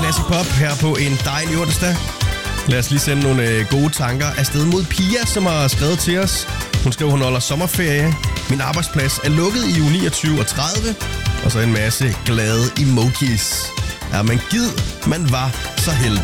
Klassisk pop her på en dejlig onsdag. Lad os lige sende nogle gode tanker afsted mod Pia, som har skrevet til os. Hun skriver, hun holder sommerferie. Min arbejdsplads er lukket i uge 29 og 30. Og så en masse glade emojis. Ja, men gid, man var så heldig.